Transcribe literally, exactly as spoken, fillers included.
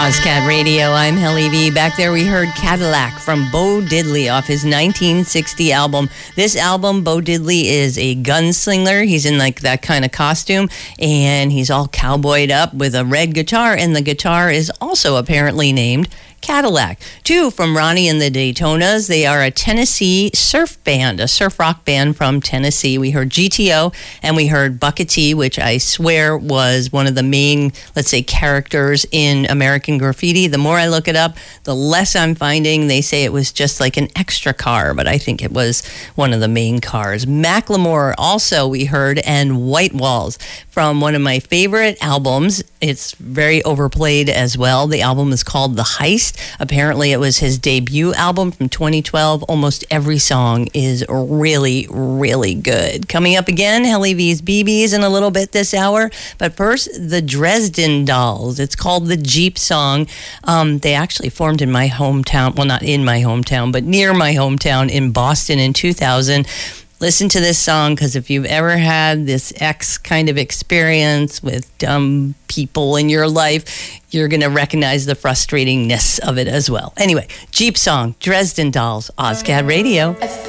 Ozcat Radio, I'm Helly V. Back there we heard Cadillac from Bo Diddley off his nineteen sixty album. This album, Bo Diddley is a gunslinger. He's in like that kind of costume, and he's all cowboyed up with a red guitar, and the guitar is also apparently named Cadillac. Two from Ronnie and the Daytonas. They are a Tennessee surf band, a surf rock band from Tennessee. We heard G T O and we heard Bucket T, which I swear was one of the main, let's say, characters in American Graffiti. The more I look it up, the less I'm finding. They say it was just like an extra car, but I think it was one of the main cars. Macklemore also we heard, and White Walls from one of my favorite albums. It's very overplayed as well. The album is called The Heist. Apparently, it was his debut album from twenty twelve. Almost every song is really, really good. Coming up again, Helly V's B Bs in a little bit this hour. But first, the Dresden Dolls. It's called the Jeep Song. Um, they actually formed in my hometown. Well, not in my hometown, but near my hometown in Boston in two thousand. Listen to this song, because if you've ever had this X kind of experience with dumb people in your life, you're going to recognize the frustratingness of it as well. Anyway, Jeep Song, Dresden Dolls, Ozcat Radio.